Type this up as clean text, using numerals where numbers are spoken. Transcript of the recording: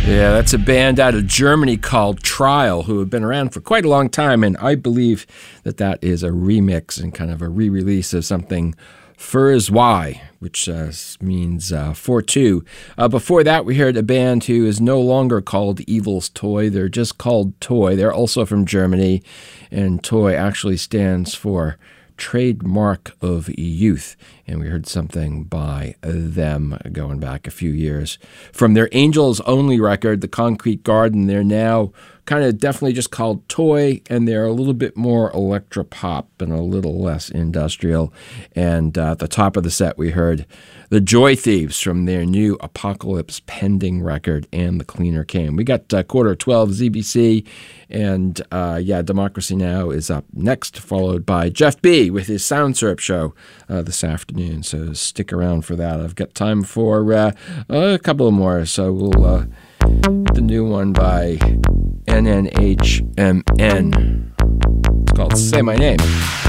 Yeah, that's a band out of Germany called Trial, who have been around for quite a long time, and I believe that is a remix and kind of a re-release of something Furs Y, which means 4-2. Before that, we heard a band who is no longer called Evil's Toy. They're just called Toy. They're also from Germany, and Toy actually stands for Trademark of Youth, and we heard something by them going back a few years. From their Angels Only record, The Concrete Garden, they're now kind of definitely just called Toy, and they're a little bit more electro-pop and a little less industrial. And at the top of the set, we heard The Joy Thieves from their new Apocalypse Pending record, And the Cleaner Came. We got 12:15 ZBC, and Democracy Now! Is up next, followed by Jeff B. with his Sound Syrup show this afternoon. So stick around for that. I've got time for a couple of more, so we'll the new one by NNHMN. It's called Say My Name.